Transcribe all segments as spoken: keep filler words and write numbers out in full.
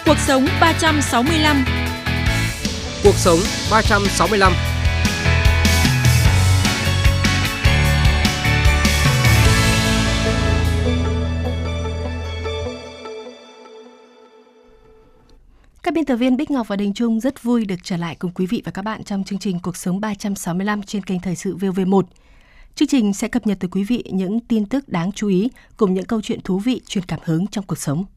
Cuộc sống ba trăm sáu mươi lăm. Cuộc sống ba trăm sáu mươi lăm. Các biên tập viên Bích Ngọc và Đình Trung rất vui được trở lại cùng quý vị và các bạn trong chương trình Cuộc sống ba trăm sáu mươi lăm trên kênh Thời sự vê o vê một. Chương trình sẽ cập nhật tới quý vị những tin tức đáng chú ý cùng những câu chuyện thú vị truyền cảm hứng trong cuộc sống.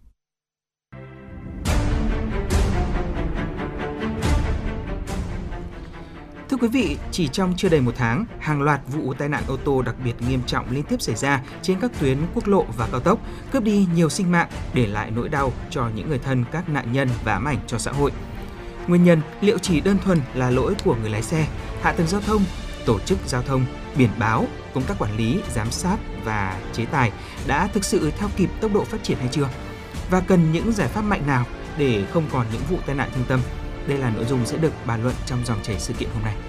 Thưa quý vị, chỉ trong chưa đầy một tháng, hàng loạt vụ tai nạn ô tô đặc biệt nghiêm trọng liên tiếp xảy ra trên các tuyến quốc lộ và cao tốc, cướp đi nhiều sinh mạng, để lại nỗi đau cho những người thân các nạn nhân và ám ảnh cho xã hội. Nguyên nhân liệu chỉ đơn thuần là lỗi của người lái xe, hạ tầng giao thông, tổ chức giao thông, biển báo, công tác quản lý, giám sát và chế tài đã thực sự theo kịp tốc độ phát triển hay chưa? Và cần những giải pháp mạnh nào để không còn những vụ tai nạn thương tâm? Đây là nội dung sẽ được bàn luận trong dòng chảy sự kiện hôm nay.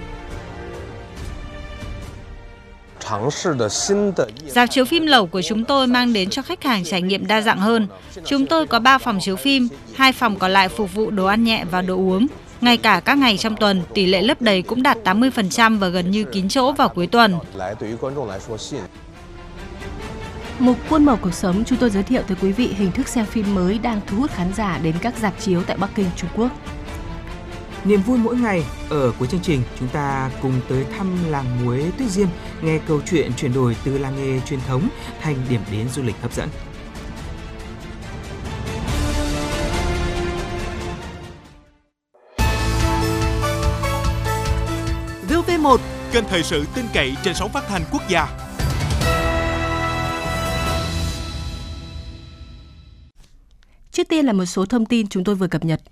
Rạp chiếu phim lẩu của chúng tôi mang đến cho khách hàng trải nghiệm đa dạng hơn. Chúng tôi có ba phòng chiếu phim, hai phòng còn lại phục vụ đồ ăn nhẹ và đồ uống. Ngay cả các ngày trong tuần, tỷ lệ lấp đầy cũng đạt tám mươi phần trăm và gần như kín chỗ vào cuối tuần. Mục Khuôn mẫu cuộc sống, chúng tôi giới thiệu tới quý vị hình thức xem phim mới đang thu hút khán giả đến các rạp chiếu tại Bắc Kinh, Trung Quốc. Niềm vui mỗi ngày, ở cuối chương trình chúng ta cùng tới thăm làng muối Tuyết Diêm, nghe câu chuyện chuyển đổi từ làng nghề truyền thống thành điểm đến du lịch hấp dẫn. vê o vê một, kênh thời sự tin cậy trên sóng phát thanh quốc gia. Trước tiên là một số thông tin chúng tôi vừa cập nhật.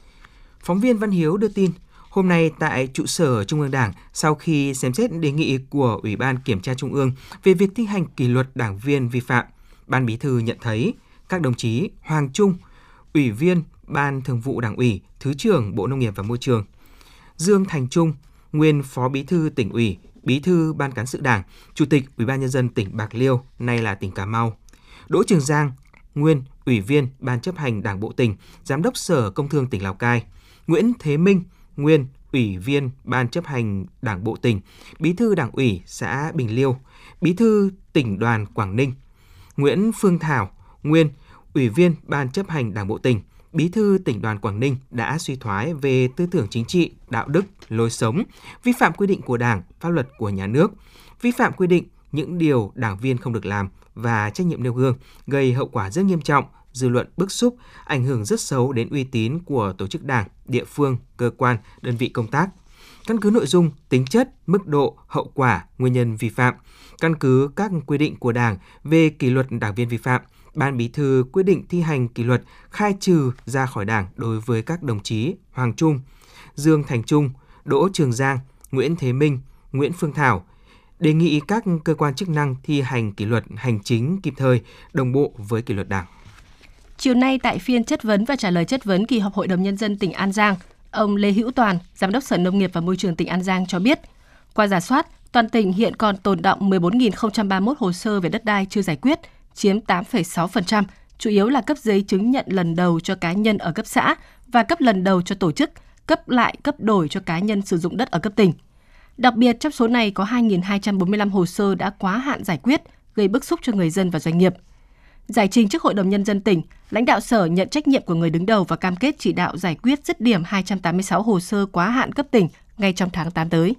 Phóng viên Văn Hiếu đưa tin, hôm nay tại trụ sở Trung ương Đảng, sau khi xem xét đề nghị của Ủy ban Kiểm tra Trung ương về việc thi hành kỷ luật đảng viên vi phạm, Ban Bí thư nhận thấy các đồng chí Hoàng Trung, Ủy viên Ban Thường vụ Đảng ủy, Thứ trưởng Bộ Nông nghiệp và Môi trường, Dương Thành Trung, nguyên Phó Bí thư Tỉnh ủy, Bí thư Ban Cán sự Đảng, Chủ tịch Ủy ban Nhân dân tỉnh Bạc Liêu, nay là tỉnh Cà Mau, Đỗ Trường Giang, nguyên Ủy viên Ban chấp hành Đảng bộ tỉnh, Giám đốc Sở Công Thương tỉnh Lào Cai, Nguyễn Thế Minh, nguyên Ủy viên Ban chấp hành Đảng bộ tỉnh, Bí thư Đảng ủy xã Bình Liêu, Bí thư Tỉnh đoàn Quảng Ninh, Nguyễn Phương Thảo, nguyên Ủy viên Ban chấp hành Đảng bộ tỉnh, Bí thư Tỉnh đoàn Quảng Ninh đã suy thoái về tư tưởng chính trị, đạo đức, lối sống, vi phạm quy định của Đảng, pháp luật của nhà nước, vi phạm quy định những điều đảng viên không được làm và trách nhiệm nêu gương, gây hậu quả rất nghiêm trọng, dư luận bức xúc, ảnh hưởng rất xấu đến uy tín của tổ chức đảng, địa phương, cơ quan, đơn vị công tác. Căn cứ nội dung, tính chất, mức độ, hậu quả, nguyên nhân vi phạm, căn cứ các quy định của Đảng về kỷ luật đảng viên vi phạm, Ban Bí thư quyết định thi hành kỷ luật khai trừ ra khỏi Đảng đối với các đồng chí Hoàng Trung, Dương Thành Trung, Đỗ Trường Giang, Nguyễn Thế Minh, Nguyễn Phương Thảo, đề nghị các cơ quan chức năng thi hành kỷ luật hành chính kịp thời, đồng bộ với kỷ luật Đảng. Chiều nay tại phiên chất vấn và trả lời chất vấn kỳ họp Hội đồng Nhân dân tỉnh An Giang, ông Lê Hữu Toàn, Giám đốc Sở Nông nghiệp và Môi trường tỉnh An Giang cho biết, qua rà soát, toàn tỉnh hiện còn tồn đọng mười bốn nghìn không trăm ba mươi mốt hồ sơ về đất đai chưa giải quyết, chiếm tám phẩy sáu phần trăm, chủ yếu là cấp giấy chứng nhận lần đầu cho cá nhân ở cấp xã và cấp lần đầu cho tổ chức, cấp lại cấp đổi cho cá nhân sử dụng đất ở cấp tỉnh. Đặc biệt, trong số này có hai nghìn hai trăm bốn mươi lăm hồ sơ đã quá hạn giải quyết, gây bức xúc cho người dân và doanh nghiệp. Giải trình trước Hội đồng Nhân dân tỉnh, lãnh đạo Sở nhận trách nhiệm của người đứng đầu và cam kết chỉ đạo giải quyết dứt điểm hai trăm tám mươi sáu hồ sơ quá hạn cấp tỉnh ngay trong tháng tám tới.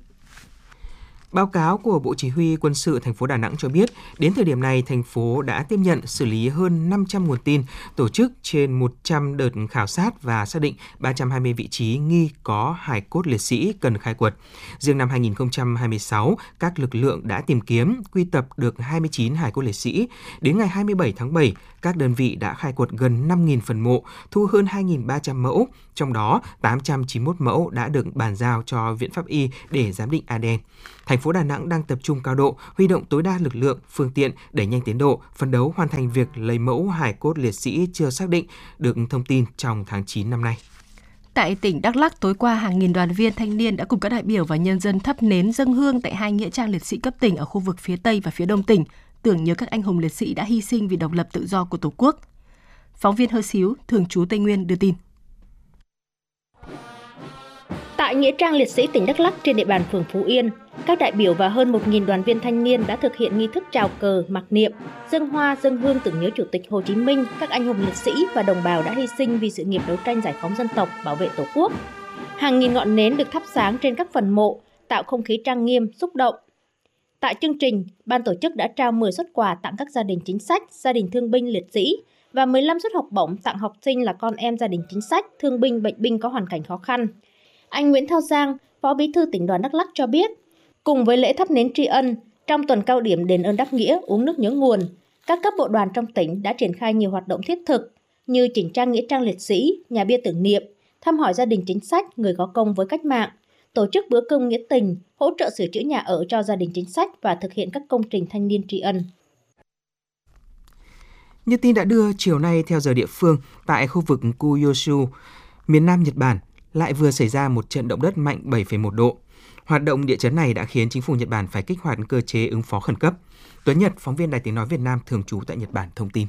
Báo cáo của Bộ Chỉ huy Quân sự thành phố Đà Nẵng cho biết, đến thời điểm này, thành phố đã tiếp nhận xử lý hơn năm trăm nguồn tin, tổ chức trên một trăm đợt khảo sát và xác định ba trăm hai mươi vị trí nghi có hài cốt liệt sĩ cần khai quật. Riêng năm hai nghìn không trăm hai mươi sáu, các lực lượng đã tìm kiếm, quy tập được hai mươi chín hài cốt liệt sĩ. Đến ngày hai mươi bảy tháng bảy, các đơn vị đã khai quật gần năm nghìn phần mộ, thu hơn hai nghìn ba trăm mẫu, trong đó tám trăm chín mươi mốt mẫu đã được bàn giao cho Viện Pháp y để giám định a đê en. Thành phố Đà Nẵng đang tập trung cao độ, huy động tối đa lực lượng, phương tiện, đẩy nhanh tiến độ, phấn đấu hoàn thành việc lấy mẫu hài cốt liệt sĩ chưa xác định được thông tin trong tháng chín năm nay. Tại tỉnh Đắk Lắk, tối qua hàng nghìn đoàn viên thanh niên đã cùng các đại biểu và nhân dân thắp nến dâng hương tại hai nghĩa trang liệt sĩ cấp tỉnh ở khu vực phía Tây và phía Đông tỉnh, tưởng nhớ các anh hùng liệt sĩ đã hy sinh vì độc lập tự do của Tổ quốc. Phóng viên Hơ Xíu, thường trú Tây Nguyên đưa tin. Tại Nghĩa trang liệt sĩ tỉnh Đắk Lắk trên địa bàn phường Phú Yên, các đại biểu và hơn một nghìn đoàn viên thanh niên đã thực hiện nghi thức chào cờ, mặc niệm, dâng hoa, dâng hương tưởng nhớ Chủ tịch Hồ Chí Minh, các anh hùng liệt sĩ và đồng bào đã hy sinh vì sự nghiệp đấu tranh giải phóng dân tộc, bảo vệ Tổ quốc. Hàng nghìn ngọn nến được thắp sáng trên các phần mộ, tạo không khí trang nghiêm, xúc động. Tại chương trình, ban tổ chức đã trao mười suất quà tặng các gia đình chính sách, gia đình thương binh liệt sĩ và mười lăm suất học bổng tặng học sinh là con em gia đình chính sách, thương binh, bệnh binh có hoàn cảnh khó khăn. Anh Nguyễn Thao Giang, Phó Bí thư Tỉnh đoàn Đắk Lắk cho biết, cùng với lễ thắp nến tri ân, trong tuần cao điểm đền ơn đáp nghĩa, uống nước nhớ nguồn, các cấp bộ đoàn trong tỉnh đã triển khai nhiều hoạt động thiết thực như chỉnh trang nghĩa trang liệt sĩ, nhà bia tưởng niệm, thăm hỏi gia đình chính sách, người có công với cách mạng, tổ chức bữa cơm nghĩa tình, hỗ trợ sửa chữa nhà ở cho gia đình chính sách và thực hiện các công trình thanh niên tri ân. Như tin đã đưa, chiều nay theo giờ địa phương, tại khu vực Kyushu, miền Nam Nhật Bản, lại vừa xảy ra một trận động đất mạnh bảy phẩy một độ. Hoạt động địa chấn này đã khiến chính phủ Nhật Bản phải kích hoạt cơ chế ứng phó khẩn cấp. Tuấn Nhật, phóng viên Đài Tiếng nói Việt Nam thường trú tại Nhật Bản thông tin.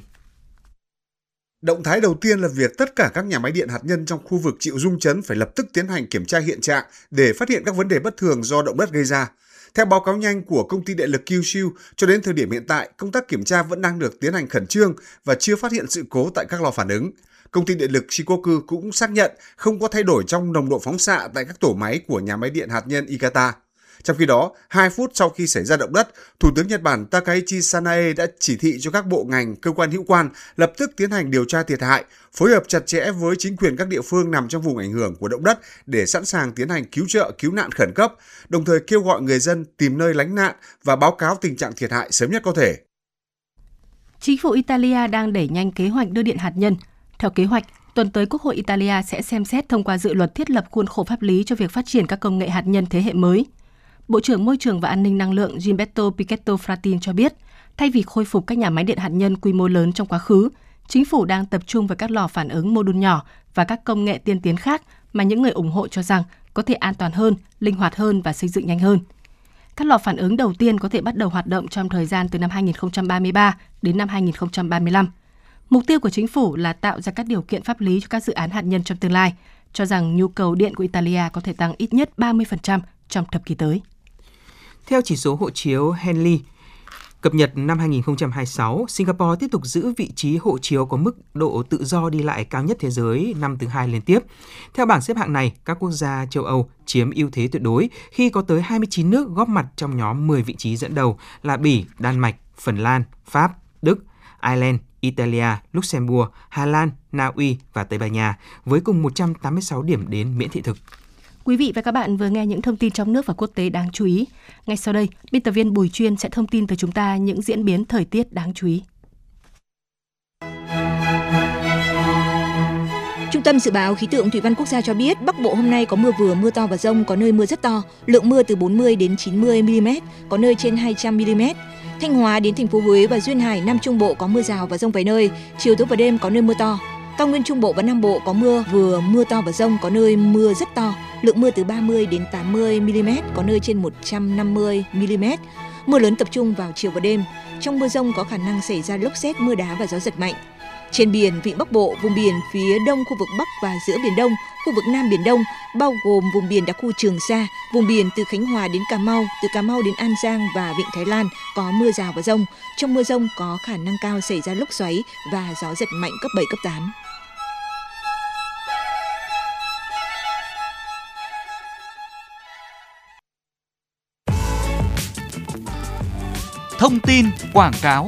Động thái đầu tiên là việc tất cả các nhà máy điện hạt nhân trong khu vực chịu rung chấn phải lập tức tiến hành kiểm tra hiện trạng để phát hiện các vấn đề bất thường do động đất gây ra. Theo báo cáo nhanh của công ty điện lực Kyushu, cho đến thời điểm hiện tại, công tác kiểm tra vẫn đang được tiến hành khẩn trương và chưa phát hiện sự cố tại các lò phản ứng. Công ty điện lực Shikoku cũng xác nhận không có thay đổi trong nồng độ phóng xạ tại các tổ máy của nhà máy điện hạt nhân Ikata. Trong khi đó, hai phút sau khi xảy ra động đất, Thủ tướng Nhật Bản Takaichi Sanae đã chỉ thị cho các bộ ngành, cơ quan hữu quan lập tức tiến hành điều tra thiệt hại, phối hợp chặt chẽ với chính quyền các địa phương nằm trong vùng ảnh hưởng của động đất để sẵn sàng tiến hành cứu trợ, cứu nạn khẩn cấp, đồng thời kêu gọi người dân tìm nơi lánh nạn và báo cáo tình trạng thiệt hại sớm nhất có thể. Chính phủ Italia đang đẩy nhanh kế hoạch đưa điện hạt nhân. Theo kế hoạch, tuần tới Quốc hội Italia sẽ xem xét thông qua dự luật thiết lập khuôn khổ pháp lý cho việc phát triển các công nghệ hạt nhân thế hệ mới. Bộ trưởng Môi trường và An ninh Năng lượng Gilberto Pichetto Fratin cho biết, thay vì khôi phục các nhà máy điện hạt nhân quy mô lớn trong quá khứ, chính phủ đang tập trung vào các lò phản ứng mô đun nhỏ và các công nghệ tiên tiến khác mà những người ủng hộ cho rằng có thể an toàn hơn, linh hoạt hơn và xây dựng nhanh hơn. Các lò phản ứng đầu tiên có thể bắt đầu hoạt động trong thời gian từ năm hai nghìn không trăm ba mươi ba đến năm hai nghìn không trăm ba mươi lăm. Mục tiêu của chính phủ là tạo ra các điều kiện pháp lý cho các dự án hạt nhân trong tương lai, cho rằng nhu cầu điện của Italia có thể tăng ít nhất ba mươi phần trăm trong thập kỷ tới. Theo chỉ số hộ chiếu Henley cập nhật năm hai nghìn không trăm hai mươi sáu, Singapore tiếp tục giữ vị trí hộ chiếu có mức độ tự do đi lại cao nhất thế giới năm thứ hai liên tiếp. Theo bảng xếp hạng này, các quốc gia châu Âu chiếm ưu thế tuyệt đối khi có tới hai mươi chín nước góp mặt trong nhóm mười vị trí dẫn đầu là Bỉ, Đan Mạch, Phần Lan, Pháp, Đức, Ireland, Italia, Luxembourg, Hà Lan, Na Uy và Tây Ban Nha với cùng một trăm tám mươi sáu điểm đến miễn thị thực. Quý vị và các bạn vừa nghe những thông tin trong nước và quốc tế đáng chú ý. Ngay sau đây, biên tập viên Bùi Chuyên sẽ thông tin tới chúng ta những diễn biến thời tiết đáng chú ý. Trung tâm Dự báo Khí tượng Thủy văn Quốc gia cho biết Bắc Bộ hôm nay có mưa vừa, mưa to và dông, có nơi mưa rất to, lượng mưa từ bốn mươi đến chín mươi mi-li-mét, có nơi trên hai trăm mi-li-mét. Thanh Hóa đến thành phố Huế và Duyên Hải, Nam Trung Bộ có mưa rào và dông vài nơi, chiều tối và đêm có nơi mưa to. Cao Nguyên Trung Bộ và Nam Bộ có mưa vừa, mưa to và dông, có nơi mưa rất to, lượng mưa từ ba mươi đến tám mươi mi-li-mét, có nơi trên một trăm năm mươi mi-li-mét. Mưa lớn tập trung vào chiều và đêm. Trong mưa dông có khả năng xảy ra lốc sét, mưa đá và gió giật mạnh. Trên biển, vịnh Bắc Bộ, vùng biển phía đông khu vực Bắc và giữa Biển Đông, khu vực Nam Biển Đông, bao gồm vùng biển đặc khu Trường Sa, vùng biển từ Khánh Hòa đến Cà Mau, từ Cà Mau đến An Giang và Vịnh Thái Lan có mưa rào và dông. Trong mưa dông có khả năng cao xảy ra lốc xoáy và gió giật mạnh cấp bảy, cấp tám. Thông tin quảng cáo.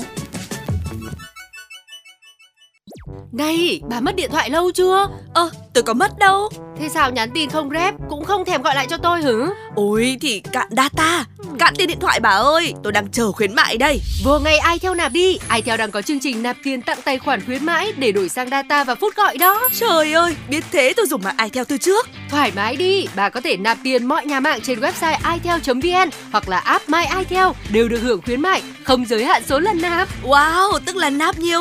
Này, bà mất điện thoại lâu chưa? Ơ, ờ, tôi có mất đâu. Thế sao nhắn tin không rep, cũng không thèm gọi lại cho tôi hử? Ôi thì cạn data, cạn tiền điện thoại bà ơi, tôi đang chờ khuyến mại đây. Vừa ngày iTel nạp đi, iTel đang có chương trình nạp tiền tặng tài khoản khuyến mãi để đổi sang data và phút gọi đó. Trời ơi, biết thế tôi dùng mạng iTel từ trước. Thoải mái đi, bà có thể nạp tiền mọi nhà mạng trên website itel chấm vn hoặc là app My iTel đều được hưởng khuyến mại, không giới hạn số lần nạp. Wow, tức là nạp nhiều